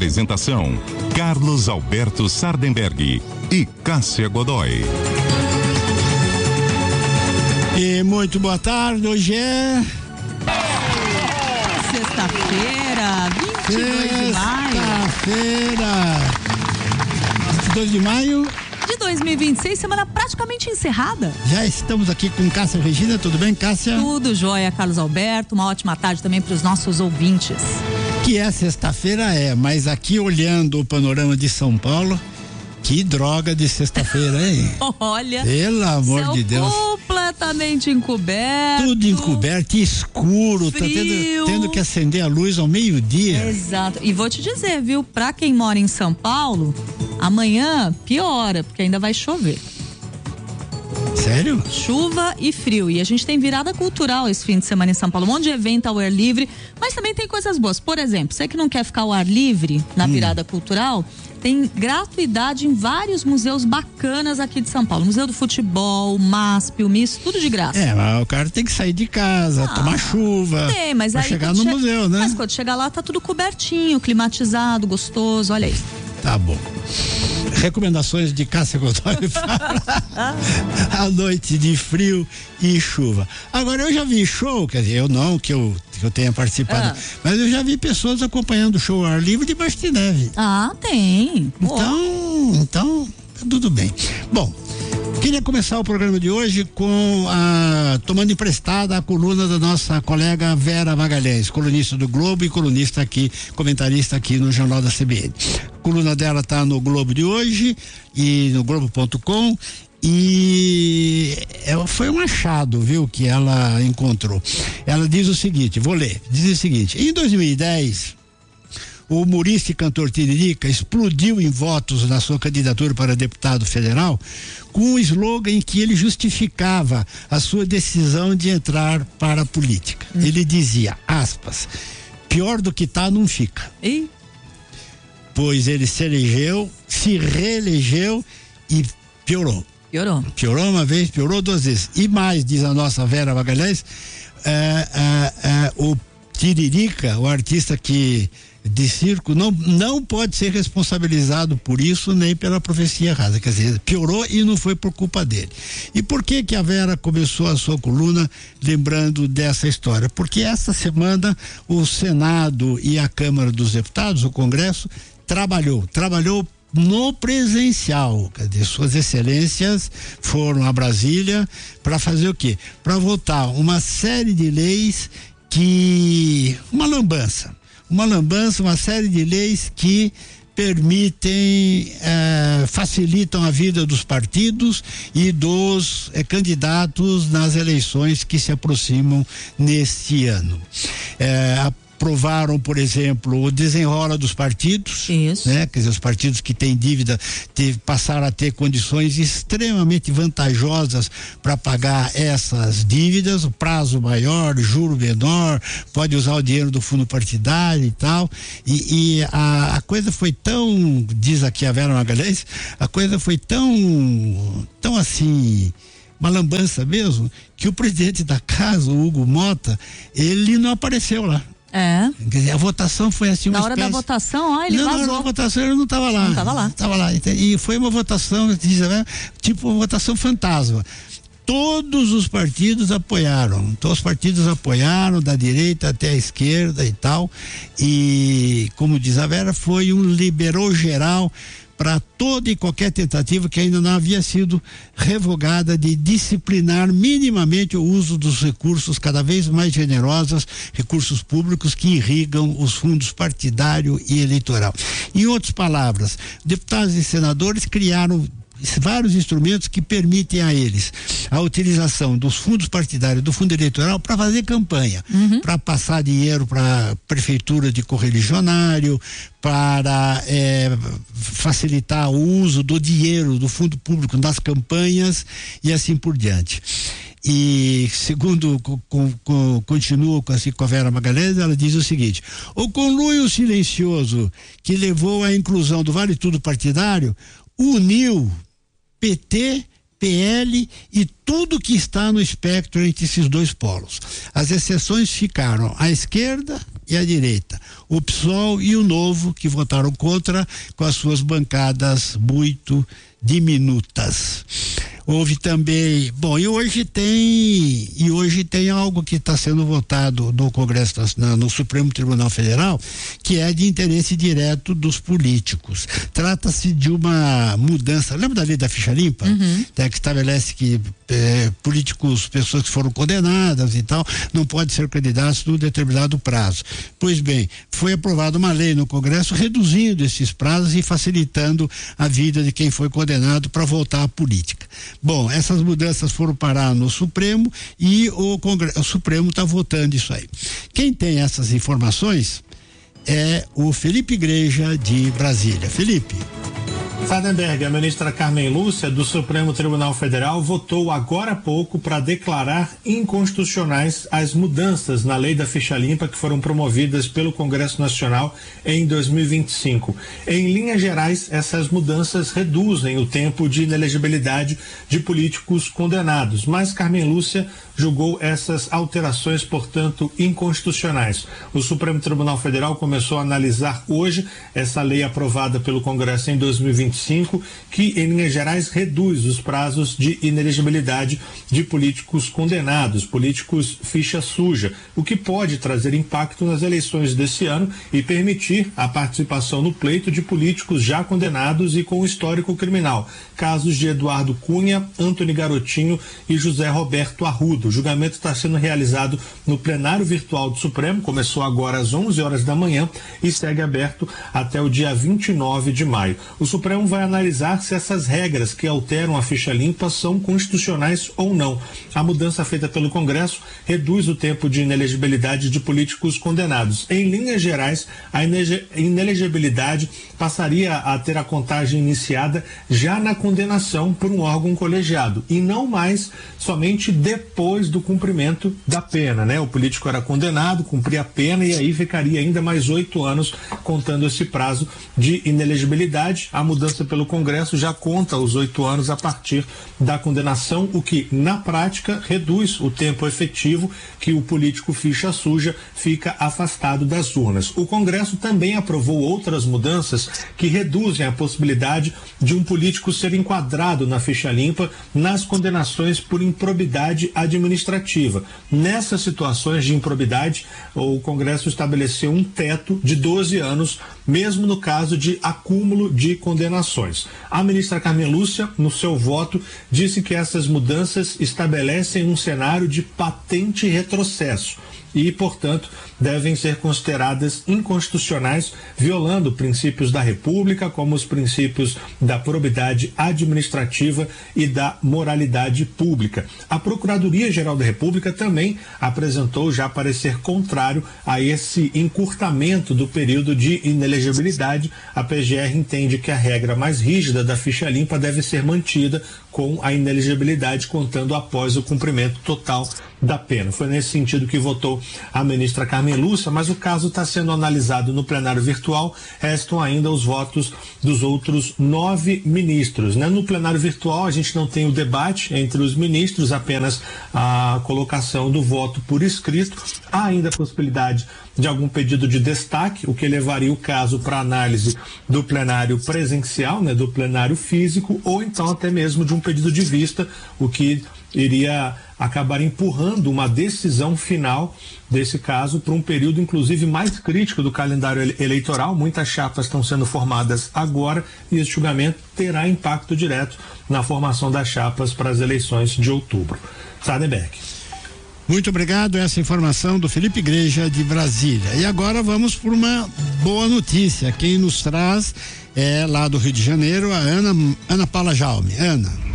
Apresentação: Carlos Alberto Sardenberg e Cássia Godoy. E muito boa tarde, hoje é sexta-feira, 22 de maio. Sexta-feira, 22 de maio de 2026, semana praticamente encerrada. Já estamos aqui com Cássia Regina, tudo bem, Cássia? Tudo jóia, Carlos Alberto, uma ótima tarde também para os nossos ouvintes. Que é sexta-feira, mas aqui olhando o panorama de São Paulo, que droga de sexta-feira, hein? Olha, pelo amor de Deus, completamente encoberto. Tudo encoberto, escuro, frio. Tá tendo que acender a luz ao meio-dia. Exato, e vou te dizer, viu, pra quem mora em São Paulo, amanhã piora, porque ainda vai chover. Sério? Chuva e frio. E a gente tem virada cultural esse fim de semana em São Paulo. Um monte de evento ao ar livre, mas também tem coisas boas. Por exemplo, você que não quer ficar ao ar livre na virada cultural, tem gratuidade em vários museus bacanas aqui de São Paulo. Museu do Futebol, MASP, o MIS, tudo de graça. Mas o cara tem que sair de casa, tomar chuva. Tem, mas pra aí chegar no museu, né? Mas quando chegar lá tá tudo cobertinho, climatizado, gostoso, olha aí. Tá bom. Recomendações de Cássia Godoy para a noite de frio e chuva. Agora, eu já vi show, quer dizer, eu não que eu tenha participado, mas eu já vi pessoas acompanhando o show ao ar livre debaixo de neve. Tem. Então, tudo bem. Bom, queria começar o programa de hoje tomando emprestada a coluna da nossa colega Vera Magalhães, colunista do Globo e colunista aqui, comentarista aqui no Jornal da CBN. A coluna dela está no Globo de hoje e no Globo.com, e foi um achado, viu, que ela encontrou. Ela diz o seguinte, vou ler, diz o seguinte: em 2010, o humorista e cantor Tiririca explodiu em votos na sua candidatura para deputado federal com um slogan em que ele justificava a sua decisão de entrar para a política. Ele dizia, aspas, pior do que tá não fica. E? Pois ele se reelegeu e piorou. Piorou uma vez, piorou duas vezes. E mais, diz a nossa Vera Magalhães, o Tiririca, o artista de circo, não pode ser responsabilizado por isso nem pela profecia errada, quer dizer, piorou e não foi por culpa dele. E por que a Vera começou a sua coluna lembrando dessa história? Porque essa semana o Senado e a Câmara dos Deputados, o Congresso, trabalhou no presencial, quer dizer, suas excelências foram a Brasília para fazer o quê? Para votar uma série de leis uma lambança, uma série de leis que permitem, facilitam a vida dos partidos e dos candidatos nas eleições que se aproximam neste ano. Aprovaram, por exemplo, o desenrola dos partidos. Isso. Né? Quer dizer, os partidos que têm dívida passaram a ter condições extremamente vantajosas para pagar essas dívidas, o prazo maior, juro menor, pode usar o dinheiro do fundo partidário e tal. E a coisa foi tão, diz aqui a Vera Magalhães, a coisa foi tão assim, uma lambança mesmo, que o presidente da casa, o Hugo Mota, ele não apareceu lá. A votação foi assim uma na hora da votação, ele vazou. Na hora da votação ele não estava lá. Estava lá. E foi uma votação, tipo uma votação fantasma. Todos os partidos apoiaram, da direita até a esquerda e tal, e como diz a Vera, foi um liberou geral para toda e qualquer tentativa que ainda não havia sido revogada de disciplinar minimamente o uso dos recursos cada vez mais generosos, recursos públicos que irrigam os fundos partidário e eleitoral. Em outras palavras, deputados e senadores criaram vários instrumentos que permitem a eles a utilização dos fundos partidários, do fundo eleitoral, para fazer campanha, para passar dinheiro para prefeitura de correligionário, para facilitar o uso do dinheiro do fundo público nas campanhas e assim por diante. E segundo continua com a Vera Magalhães, ela diz o seguinte: o conluio silencioso que levou à inclusão do Vale Tudo partidário uniu PT, PL e tudo que está no espectro entre esses dois polos. As exceções ficaram a esquerda, e a direita. O PSOL e o Novo, que votaram contra, com as suas bancadas muito diminutas. Houve também, e hoje tem algo que está sendo votado no Congresso Nacional, no Supremo Tribunal Federal, que é de interesse direto dos políticos. Trata-se de uma mudança, lembra da lei da ficha limpa? Que estabelece que políticos, pessoas que foram condenadas e tal, não podem ser candidatos num determinado prazo. Pois bem, foi aprovada uma lei no Congresso reduzindo esses prazos e facilitando a vida de quem foi condenado para voltar à política. Bom, essas mudanças foram parar no Supremo e o Supremo está votando isso aí. Quem tem essas informações é o Felipe Igreja, de Brasília. Felipe. Sardenberg, a ministra Carmen Lúcia, do Supremo Tribunal Federal, votou agora há pouco para declarar inconstitucionais as mudanças na lei da ficha limpa que foram promovidas pelo Congresso Nacional em 2025. Em linhas gerais, essas mudanças reduzem o tempo de inelegibilidade de políticos condenados, mas Carmen Lúcia julgou essas alterações, portanto, inconstitucionais. O Supremo Tribunal Federal começou a analisar hoje essa lei aprovada pelo Congresso em 2025, que, em linhas gerais, reduz os prazos de inelegibilidade de políticos condenados, políticos ficha suja, o que pode trazer impacto nas eleições desse ano e permitir a participação no pleito de políticos já condenados e com histórico criminal. Casos de Eduardo Cunha, Antony Garotinho e José Roberto Arruda. O julgamento está sendo realizado no plenário virtual do Supremo, começou agora às 11 horas da manhã e segue aberto até o dia 29 de maio. O Supremo vai analisar se essas regras que alteram a ficha limpa são constitucionais ou não. A mudança feita pelo Congresso reduz o tempo de inelegibilidade de políticos condenados. Em linhas gerais, a inelegibilidade passaria a ter a contagem iniciada já na condenação por um órgão colegiado e não mais somente depois do cumprimento da pena, né? O político era condenado, cumpria a pena e aí ficaria ainda mais 8 anos contando esse prazo de inelegibilidade. A mudança pelo Congresso já conta os 8 anos a partir da condenação, o que na prática reduz o tempo efetivo que o político ficha suja fica afastado das urnas. O Congresso também aprovou outras mudanças que reduzem a possibilidade de um político ser enquadrado na ficha limpa nas condenações por improbidade administrativa. Nessas situações de improbidade, o Congresso estabeleceu um teto de 12 anos, mesmo no caso de acúmulo de condenações. A ministra Carmen Lúcia, no seu voto, disse que essas mudanças estabelecem um cenário de patente retrocesso e, portanto, devem ser consideradas inconstitucionais, violando princípios da República, como os princípios da probidade administrativa e da moralidade pública. A Procuradoria-Geral da República também apresentou já parecer contrário a esse encurtamento do período de inelegibilidade. A PGR entende que a regra mais rígida da ficha limpa deve ser mantida, com a inelegibilidade contando após o cumprimento total da pena. Foi nesse sentido que votou a ministra Carmen Lúcia, mas o caso está sendo analisado no plenário virtual. Restam ainda os votos dos outros 9 ministros, né? No plenário virtual a gente não tem o debate entre os ministros, apenas a colocação do voto por escrito. Há ainda a possibilidade de algum pedido de destaque, o que levaria o caso para análise do plenário presencial, né, do plenário físico, ou então até mesmo de um pedido de vista, o que iria acabar empurrando uma decisão final desse caso para um período, inclusive, mais crítico do calendário eleitoral. Muitas chapas estão sendo formadas agora e esse julgamento terá impacto direto na formação das chapas para as eleições de outubro. Sardenberg. Muito obrigado, essa informação do Felipe Igreja, de Brasília. E agora vamos por uma boa notícia. Quem nos traz é lá do Rio de Janeiro, a Ana Paula Jaume. Ana.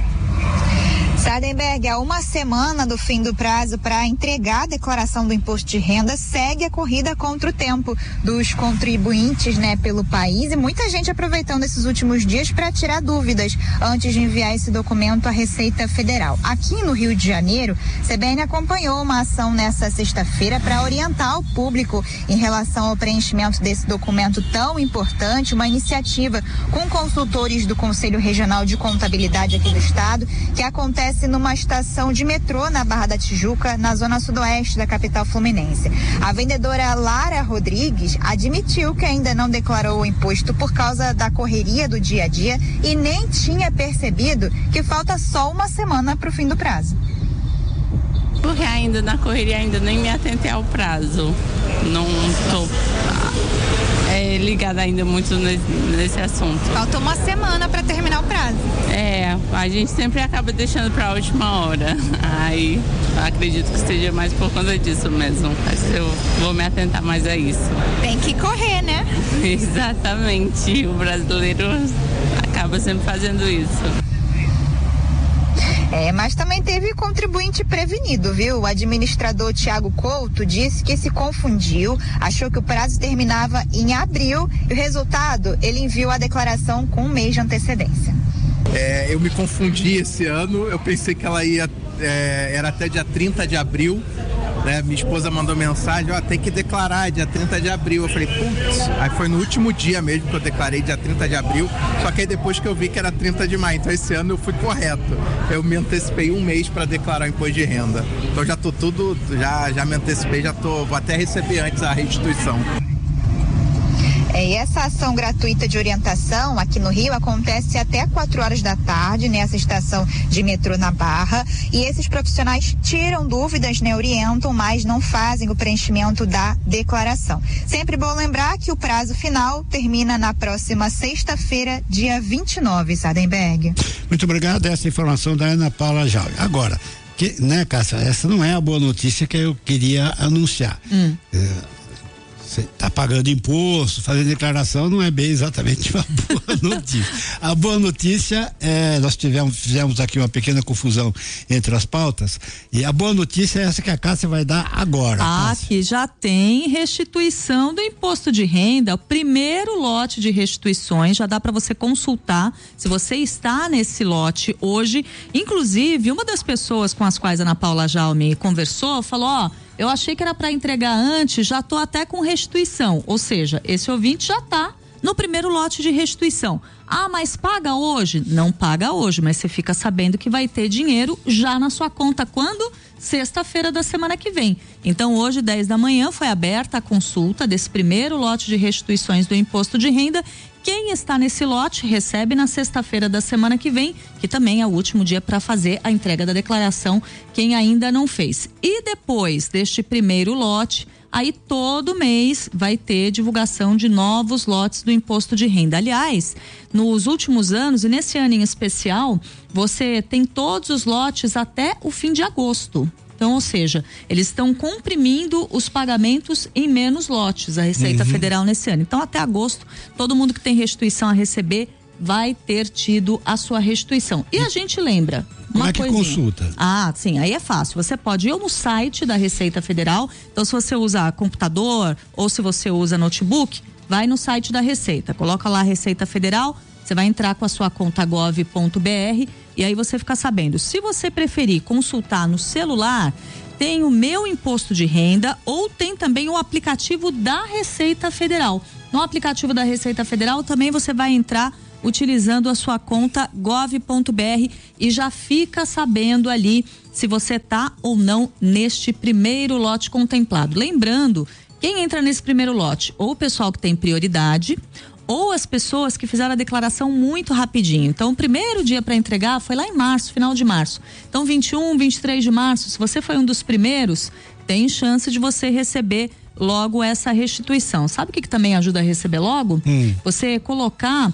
Sardenberg, há uma semana do fim do prazo para entregar a declaração do imposto de renda, segue a corrida contra o tempo dos contribuintes, né, pelo país, e muita gente aproveitando esses últimos dias para tirar dúvidas antes de enviar esse documento à Receita Federal. Aqui no Rio de Janeiro, CBN acompanhou uma ação nessa sexta-feira para orientar o público em relação ao preenchimento desse documento tão importante, uma iniciativa com consultores do Conselho Regional de Contabilidade aqui do estado, que acontece acontece numa estação de metrô na Barra da Tijuca, na zona sudoeste da capital fluminense. A vendedora Lara Rodrigues admitiu que ainda não declarou o imposto por causa da correria do dia a dia e nem tinha percebido que falta só uma semana para o fim do prazo. Porque ainda na correria ainda nem me atentei ao prazo. Não estou ligada ainda muito nesse assunto. Falta uma semana para terminar o prazo. A gente sempre acaba deixando para a última hora. Aí acredito que seja mais por conta disso mesmo. Mas eu vou me atentar mais a isso. Tem que correr, né? Exatamente. O brasileiro acaba sempre fazendo isso. Mas também teve contribuinte prevenido, viu? O administrador Tiago Couto disse que se confundiu, achou que o prazo terminava em abril e o resultado, ele enviou a declaração com um mês de antecedência. Eu me confundi esse ano, eu pensei que ela era até dia 30 de abril, né? Minha esposa mandou mensagem, tem que declarar dia 30 de abril. Eu falei, putz, aí foi no último dia mesmo que eu declarei, dia 30 de abril, só que aí depois que eu vi que era 30 de maio, então esse ano eu fui correto. Eu me antecipei um mês para declarar o imposto de renda. Então já tô já me antecipei, vou até receber antes a restituição. E essa ação gratuita de orientação aqui no Rio acontece até 4 horas da tarde nessa estação de metrô na Barra, e esses profissionais tiram dúvidas, né, orientam, mas não fazem o preenchimento da declaração. Sempre bom lembrar que o prazo final termina na próxima sexta-feira, dia 29, Sardenberg. Muito obrigado, essa informação da Ana Paula Jaume. Agora, Cássia, essa não é a boa notícia que eu queria anunciar. Você está pagando imposto, fazendo declaração, não é bem exatamente uma boa notícia. A boa notícia nós fizemos aqui uma pequena confusão entre as pautas, e a boa notícia é essa que a Cássia vai dar agora. Que já tem restituição do imposto de renda, o primeiro lote de restituições, já dá para você consultar se você está nesse lote hoje. Inclusive, uma das pessoas com as quais a Ana Paula Jaume conversou, falou, eu achei que era para entregar antes, já tô até com restituição. Ou seja, esse ouvinte já tá no primeiro lote de restituição. Mas paga hoje? Não paga hoje, mas você fica sabendo que vai ter dinheiro já na sua conta. Quando? Sexta-feira da semana que vem. Então, hoje, 10 da manhã, foi aberta a consulta desse primeiro lote de restituições do imposto de renda. Quem está nesse lote recebe na sexta-feira da semana que vem, que também é o último dia para fazer a entrega da declaração, quem ainda não fez. E depois deste primeiro lote, aí todo mês vai ter divulgação de novos lotes do imposto de renda. Aliás, nos últimos anos, e nesse ano em especial, você tem todos os lotes até o fim de agosto. Então, ou seja, eles estão comprimindo os pagamentos em menos lotes, a Receita Federal nesse ano. Então, até agosto, todo mundo que tem restituição a receber vai ter tido a sua restituição. E a gente lembra Como é que consulta? Sim, aí é fácil. Você pode ir no site da Receita Federal. Então, se você usa computador ou se você usa notebook, vai no site da Receita, coloca lá a Receita Federal, você vai entrar com a sua conta gov.br e aí você fica sabendo. Se você preferir consultar no celular, tem o Meu Imposto de Renda ou tem também o aplicativo da Receita Federal. No aplicativo da Receita Federal também você vai entrar utilizando a sua conta gov.br e já fica sabendo ali se você está ou não neste primeiro lote contemplado. Lembrando, quem entra nesse primeiro lote, ou o pessoal que tem prioridade, ou as pessoas que fizeram a declaração muito rapidinho. Então, o primeiro dia para entregar foi lá em março, final de março. Então, 21, 23 de março, se você foi um dos primeiros, tem chance de você receber logo essa restituição. Sabe o que também ajuda a receber logo? Você colocar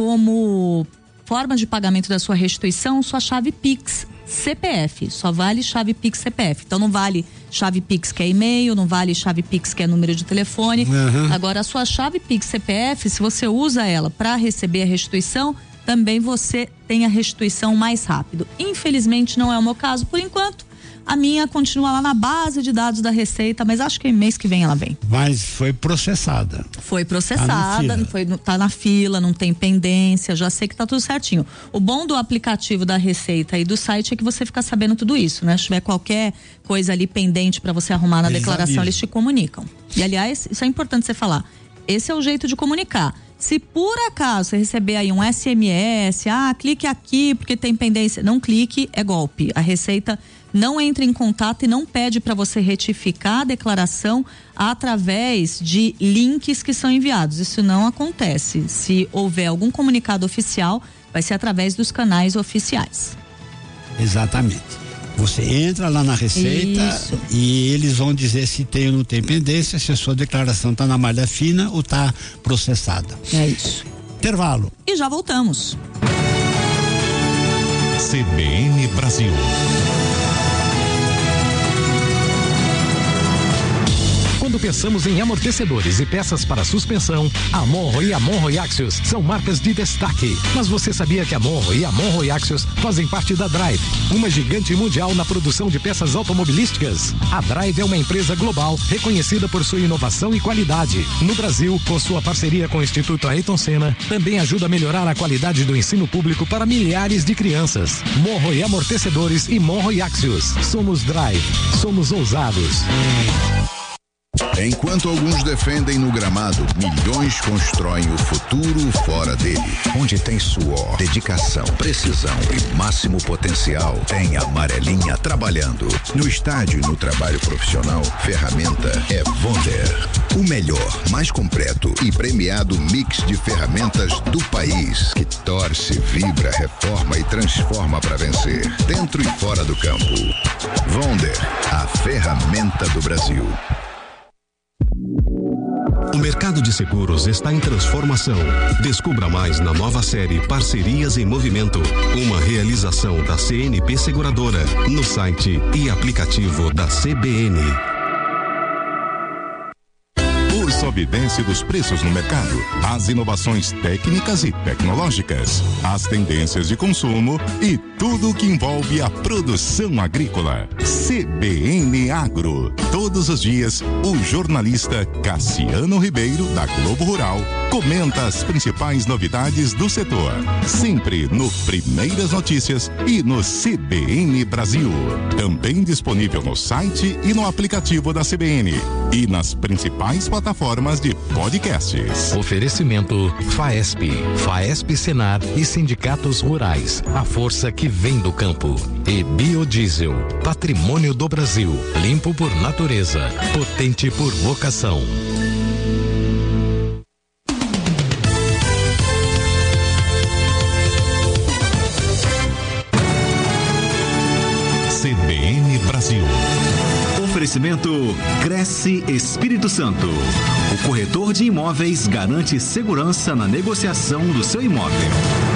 como forma de pagamento da sua restituição sua chave Pix CPF, só vale chave Pix CPF, então não vale chave Pix que é e-mail, não vale chave Pix que é número de telefone. Agora a sua chave Pix CPF, se você usa ela para receber a restituição, também você tem a restituição mais rápido. Infelizmente não é o meu caso por enquanto. A minha continua lá na base de dados da Receita, mas acho que mês que vem ela vem. Mas foi processada. Foi processada, tá na fila, não tem pendência, já sei que tá tudo certinho. O bom do aplicativo da Receita e do site é que você fica sabendo tudo isso, né? Se tiver qualquer coisa ali pendente para você arrumar na declaração, eles te comunicam. E aliás, isso é importante você falar. Esse é o jeito de comunicar. Se por acaso você receber aí um SMS, clique aqui porque tem pendência, não clique, é golpe. A Receita não entra em contato e não pede para você retificar a declaração através de links que são enviados. Isso não acontece. Se houver algum comunicado oficial, vai ser através dos canais oficiais. Exatamente. Você entra lá na Receita e eles vão dizer se tem ou não tem pendência, se a sua declaração está na malha fina ou está processada. É isso. Intervalo. E já voltamos. CBN Brasil. Quando pensamos em amortecedores e peças para suspensão, a Monro e a Monro Axios são marcas de destaque. Mas você sabia que a Monro e a Monro Axios fazem parte da Drive, uma gigante mundial na produção de peças automobilísticas? A Drive é uma empresa global reconhecida por sua inovação e qualidade. No Brasil, com sua parceria com o Instituto Ayrton Senna, também ajuda a melhorar a qualidade do ensino público para milhares de crianças. Monro e amortecedores e Monro e Axios. Somos Drive. Somos ousados. Enquanto alguns defendem no gramado, milhões constroem o futuro fora dele. Onde tem suor, dedicação, precisão e máximo potencial, tem a Amarelinha trabalhando. No estádio e no trabalho profissional, ferramenta é Wonder. O melhor, mais completo e premiado mix de ferramentas do país, que torce, vibra, reforma e transforma para vencer, dentro e fora do campo. Wonder, a ferramenta do Brasil. O mercado de seguros está em transformação. Descubra mais na nova série Parcerias em Movimento, uma realização da CNP Seguradora, no site e aplicativo da CBN. O sobidense dos preços no mercado, as inovações técnicas e tecnológicas, as tendências de consumo e tudo o que envolve a produção agrícola. CBN Agro. Todos os dias, o jornalista Cassiano Ribeiro, da Globo Rural, comenta as principais novidades do setor. Sempre no Primeiras Notícias e no CBN Brasil. Também disponível no site e no aplicativo da CBN. E nas principais plataformas de podcasts. Oferecimento FAESP, FAESP Senar e sindicatos rurais. A força que vem do campo. E Biodiesel, patrimônio do Brasil. Limpo por natureza, potente por vocação. CBN Brasil. Oferecimento Cresce Espírito Santo. O corretor de imóveis garante segurança na negociação do seu imóvel.